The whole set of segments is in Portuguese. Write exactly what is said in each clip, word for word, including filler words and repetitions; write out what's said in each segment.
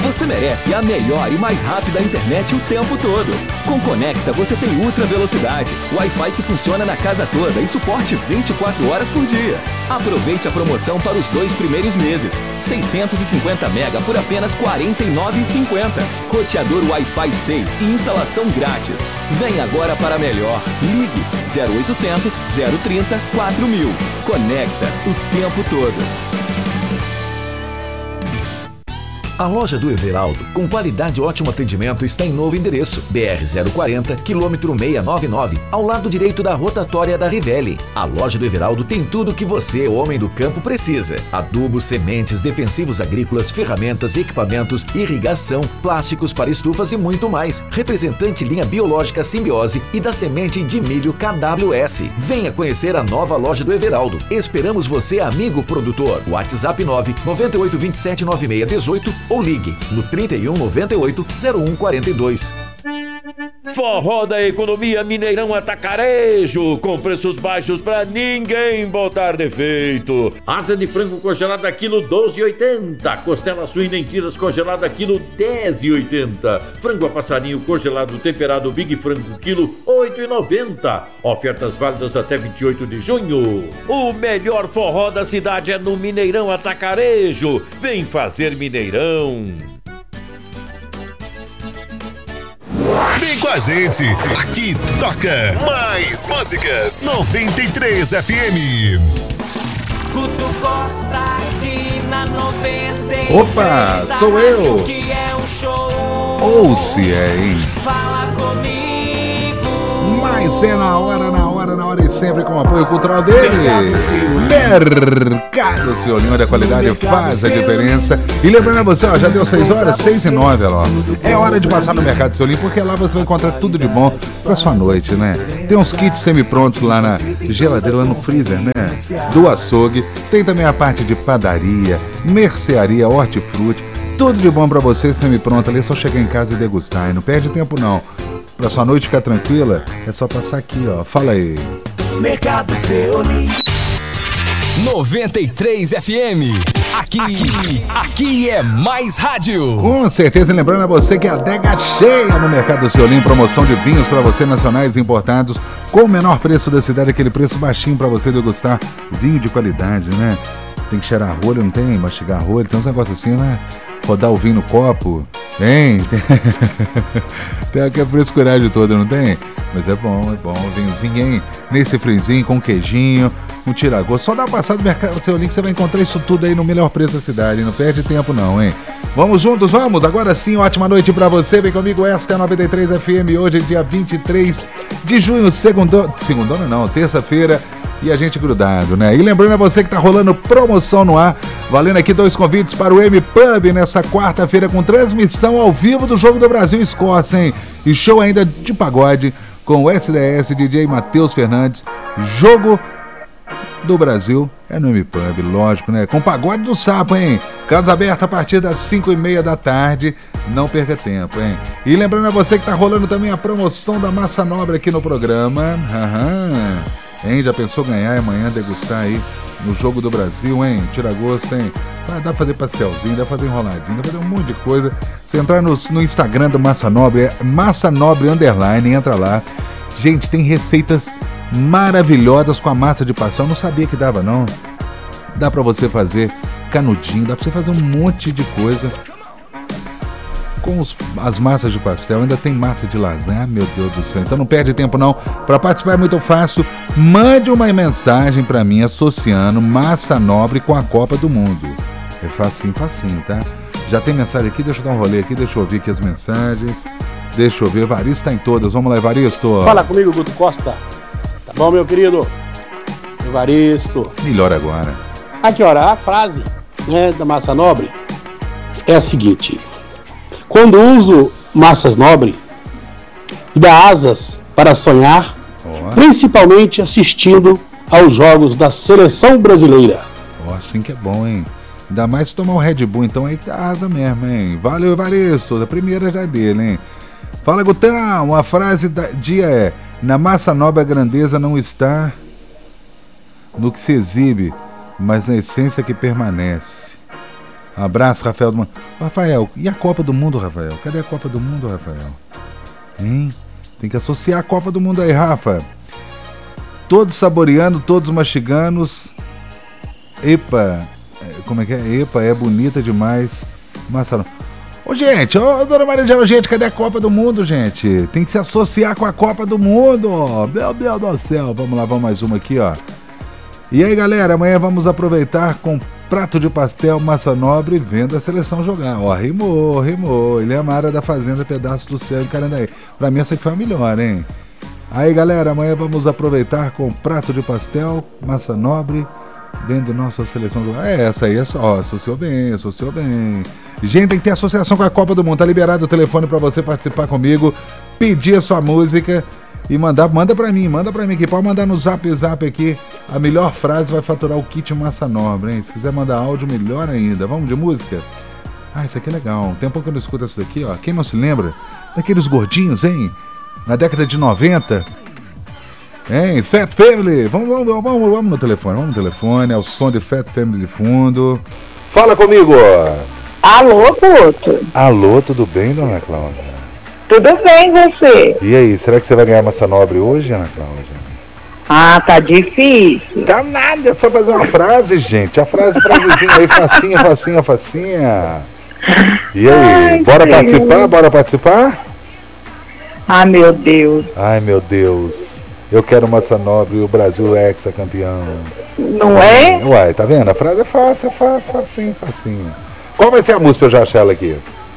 Você merece a melhor e mais rápida internet o tempo todo. Com Conecta você tem ultra velocidade, Wi-Fi que funciona na casa toda e suporte vinte e quatro horas por dia. Aproveite a promoção para os dois primeiros meses. seiscentos e cinquenta mega por apenas quarenta e nove reais e cinquenta centavos. Roteador Wi-Fi seis e instalação grátis. Vem agora para melhor. Ligue zero oitocentos, zero trinta, quatro mil. Conecta o tempo todo. A loja do Everaldo, com qualidade e ótimo atendimento, está em novo endereço, B R zero quarenta, quilômetro seiscentos e noventa e nove, ao lado direito da rotatória da Rivelli. A loja do Everaldo tem tudo o que você, homem do campo, precisa: adubos, sementes, defensivos agrícolas, ferramentas, equipamentos, irrigação, plásticos para estufas e muito mais. Representante linha biológica Simbiose e da semente de milho K W S. Venha conhecer a nova loja do Everaldo. Esperamos você, amigo produtor. WhatsApp nove nove oito dois sete nove seis um oito ou ligue no trinta e um, noventa e oito, zero um quarenta e dois. Forró da Economia Mineirão Atacarejo, com preços baixos pra ninguém botar defeito. Asa de frango congelada quilo doze e oitenta, costela suína em tiras congelada quilo dez e oitenta, frango a passarinho congelado temperado Big Frango quilo oito e noventa. Ofertas válidas até vinte e oito de junho. O melhor forró da cidade é no Mineirão Atacarejo. Vem fazer Mineirão. Vem com a gente, aqui toca mais músicas. noventa e três F M. Guto Costa aqui na noventa e três. Opa, sou eu. Que é um show. Ou se é, hein? Fala comigo. Mas é na hora, na hora, na hora e sempre com o apoio cultural dele. Mercado Seu Lima, onde a qualidade faz a diferença. E lembrando a você, ó, já deu seis horas, seis e nove, ó. É hora de passar no Mercado Seu Lima, porque lá você vai encontrar tudo de bom pra sua noite, né? Tem uns kits semi-prontos lá na geladeira, lá no freezer, né? Do açougue. Tem também a parte de padaria, mercearia, hortifruti. Tudo de bom pra você, semi-pronto ali. É só chegar em casa e degustar. E não perde tempo, não. Pra sua noite ficar tranquila, é só passar aqui, ó. Fala aí. Mercado Seu Lima. noventa e três F M. Aqui, aqui, aqui é mais rádio. Com certeza, e lembrando a você que a adega cheia no Mercado Seu Lima, promoção de vinhos para você, nacionais e importados, com o menor preço da cidade, aquele preço baixinho para você degustar vinho de qualidade, né? Tem que cheirar rolho, não tem? Mastigar rolho, tem uns negócios assim, né? Rodar o vinho no copo, tem, tem, tem aquela frescuragem toda, não tem? Mas é bom, é bom, vinhozinho, hein? Nesse friozinho, com queijinho, um tiragosto. Só dá uma passada no Mercado Seu Link, você vai encontrar isso tudo aí no melhor preço da cidade, não perde tempo não, hein? Vamos juntos, vamos? Agora sim, ótima noite pra você, vem comigo, esta é a noventa e três F M, hoje é dia vinte e três de junho, segundo, segundona não, terça-feira, e a gente grudado, né? E lembrando a você que tá rolando promoção no ar, valendo aqui dois convites para o M-Pub nessa quarta-feira com transmissão ao vivo do Jogo do Brasil Escócia, hein? E show ainda de pagode com o S D S, D J Matheus Fernandes. Jogo do Brasil é no M-Pub, lógico, né? Com pagode do Sapo, hein? Casa aberta a partir das cinco e meia da tarde. Não perca tempo, hein? E lembrando a você que tá rolando também a promoção da Massa Nobre aqui no programa. Aham. Hein? Já pensou ganhar e amanhã degustar aí no Jogo do Brasil, hein? Tira gosto, hein? Ah, dá pra fazer pastelzinho, dá pra fazer enroladinho, dá pra fazer um monte de coisa. Você entrar no, no Instagram do Massa Nobre, é Massa Nobre Underline, entra lá. Gente, tem receitas maravilhosas com a massa de pastel. Eu não sabia que dava, não. Dá pra você fazer canudinho, dá pra você fazer um monte de coisa com os, as massas de pastel. Ainda tem massa de lasanha, meu Deus do céu. Então não perde tempo não. Para participar é muito fácil. Mande uma mensagem para mim associando Massa Nobre com a Copa do Mundo. É facinho, facinho, tá? Já tem mensagem aqui, deixa eu dar um rolê aqui, deixa eu ouvir aqui as mensagens. Deixa eu ver, Evaristo tá em todas. Vamos lá, Evaristo. Fala comigo, Guto Costa. Tá bom, meu querido? Evaristo. Melhor agora. Aqui, ora, a frase, né, da Massa Nobre é a seguinte: quando uso massas nobres, dá asas para sonhar, oh. principalmente assistindo aos jogos da seleção brasileira. Ó, oh, assim que é bom, hein? Ainda mais se tomar um Red Bull, então aí dá asa mesmo, hein? Valeu, Evaristo. A primeira já é dele, hein? Fala, Gutão. A frase do dia é: na massa nobre a grandeza não está no que se exibe, mas na essência que permanece. Abraço, Rafael do Mundo. Rafael, e a Copa do Mundo, Rafael? Cadê a Copa do Mundo, Rafael? Hein? Tem que associar a Copa do Mundo aí, Rafa. Todos saboreando, todos mastiganos. Epa, como é que é? Epa, é bonita demais. Massa. Ô, gente, ô, dona Maria Angela, gente, cadê a Copa do Mundo, gente? Tem que se associar com a Copa do Mundo. Meu Deus do céu. Vamos lá, vamos mais uma aqui, ó. E aí, galera, amanhã vamos aproveitar com prato de pastel, massa nobre e vendo a seleção jogar. Ó, rimou, rimou. Ele é a Mara da Fazenda, pedaço do céu em Carandaí. Pra mim essa aqui foi a melhor, hein? Aí, galera, amanhã vamos aproveitar com prato de pastel, massa nobre, vendo nossa seleção jogar. É, essa aí é só, associou bem, associou bem. Gente, tem que ter associação com a Copa do Mundo. Tá liberado o telefone pra você participar comigo, pedir a sua música e mandar, manda pra mim, manda pra mim aqui. Pode mandar no zap zap aqui. A melhor frase vai faturar o kit massa nobre, hein? Se quiser mandar áudio, melhor ainda. Vamos de música? Ah, isso aqui é legal. Tem um pouco que eu não escuto isso daqui, ó. Quem não se lembra? Daqueles gordinhos, hein? Na década de noventa. Hein? Fat Family. Vamos, vamos, vamos, vamos no telefone. Vamos no telefone. É o som de Fat Family de fundo. Fala comigo. Alô, Guto. Alô, tudo bem, dona Cláudia? Tudo bem, você? E aí, será que você vai ganhar massa nobre hoje, Ana Cláudia? Ah, tá difícil. Tá nada, é só fazer uma frase, gente. A frase, frasezinha aí, facinha, facinha, facinha. E aí, ai, bora Deus. participar? Bora participar? Ah, meu Deus. Ai, meu Deus. Eu quero massa nobre e o Brasil é ex-campeão. Não é? Uai, tá vendo? A frase é fácil, é fácil, facinho, facinho. Qual vai ser a música pra eu já achar ela aqui?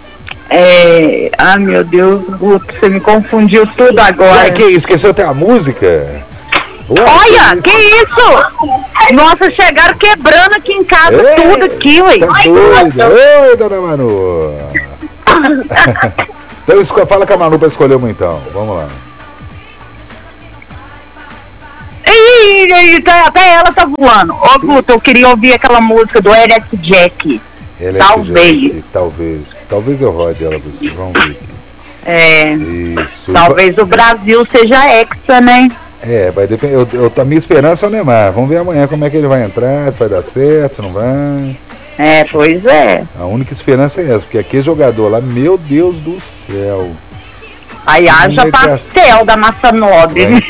É... Ah, meu Deus, Guto, você me confundiu tudo agora. Ué, que isso? Esqueceu até a música? Ué, olha, que isso? Nossa, chegaram quebrando aqui em casa. Ei, tudo aqui, ué. Tá doida? Oi, dona Manu. Então fala com a Manu pra escolher uma então. Vamos lá. Ih, até ela tá voando. Ô, Guto, eu queria ouvir aquela música do Eric Jack. Ele talvez. É talvez. Talvez eu rode ela pra vocês. Vamos ver aqui. É. Isso. Talvez o Brasil seja hexa, né? É, vai depender. Eu, eu, a minha esperança é o Neymar. Vamos ver amanhã como é que ele vai entrar, se vai dar certo, se não vai. É, pois é. A única esperança é essa, porque aquele jogador lá, meu Deus do céu. Aí haja é pastel a... da massa nobre. Não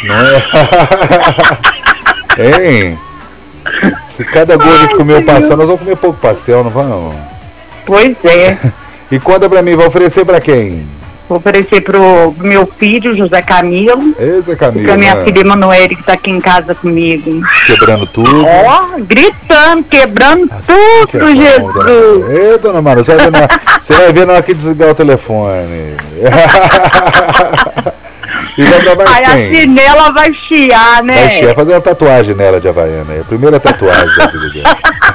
é? Hein? Se cada gol a gente comer o pastel, nós vamos comer pouco pastel, não vamos? Pois é. E conta pra mim, vai oferecer pra quem? Vou oferecer pro meu filho, José Camilo. Esse é Camilo. E pra minha né? filha Emanuele, que tá aqui em casa comigo. Quebrando tudo. Ó, oh, gritando, quebrando assim tudo, é Jesus. Dona... Ei, dona Mara, você vai ver na... você vai ver na hora que desligar o telefone. E vai dar mais aí quem? a chinela vai chiar, né? Vai chiar, fazer uma tatuagem nela de Havaiana. É a primeira tatuagem da vida dela.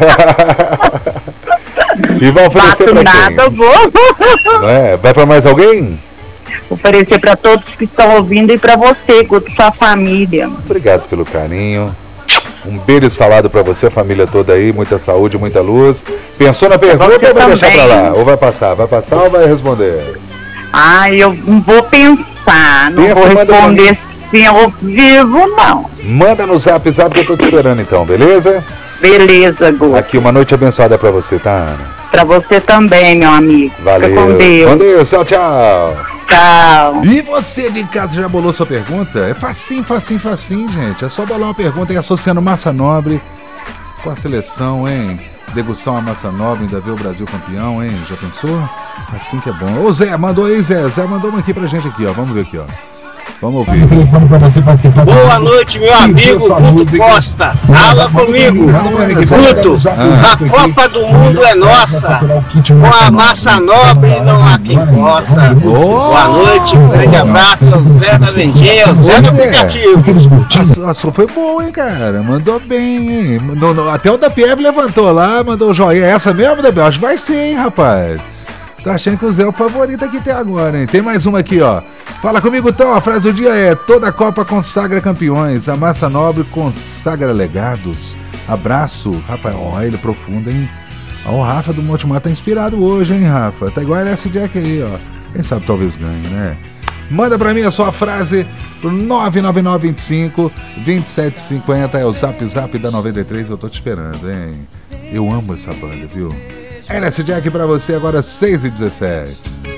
E vai oferecer pra nada, quem? Vou. Não é? Vai pra mais alguém? Oferecer pra todos que estão ouvindo e pra você, Guto, sua família. Obrigado pelo carinho. Um beijo salado pra você, a família toda aí. Muita saúde, muita luz. Pensou na pergunta ou vai também. deixar pra lá? Ou vai passar? Vai passar ou vai responder? Ah, eu não vou pensar. Não Pensa, vou responder assim ao vivo, não. Manda no zap zap que eu tô te esperando então, beleza? Beleza, Guto. Aqui, uma noite abençoada pra você, tá, Ana? Pra você também, meu amigo. Valeu. Fica com Deus. Com Deus, tchau, tchau. Tchau. E você de casa já bolou sua pergunta? É facinho, facinho, facinho, gente. É só bolar uma pergunta e associando massa nobre com a seleção, hein? Degustar uma massa nobre, ainda ver o Brasil campeão, hein? Já pensou? Assim que é bom. Ô Zé, mandou aí, Zé. Zé mandou uma aqui pra gente aqui, ó. Vamos ver aqui, ó. Vamos ouvir. Boa noite, meu amigo Guto Costa. Fala comigo. Guto, a Copa do Mundo é nossa. Com a massa nobre não há quem possa. Boa noite, um grande abraço. Zé da Vendinha, Zé do aplicativo. A sua foi boa, hein, cara? Mandou bem, hein? Mandou, até o da P F levantou lá, mandou o joinha. Essa mesmo, da P F? Acho que vai ser, hein, rapaz? Tô achando que o Zé é o favorito aqui até agora, hein? Tem mais uma aqui, ó. Fala comigo, então. A frase do dia é: toda Copa consagra campeões, a massa nobre consagra legados. Abraço. Rafael, ó, ele profundo, hein? Ó, o Rafa do Montemar tá inspirado hoje, hein, Rafa? Tá igual esse Jack aí, ó. Quem sabe talvez ganhe, né? Manda pra mim a sua frase pro nove nove nove dois cinco, dois sete cinco zero. É o zap zap da noventa e três. Eu tô te esperando, hein? Eu amo essa banda, viu? N S Jack pra você agora, seis e dezessete.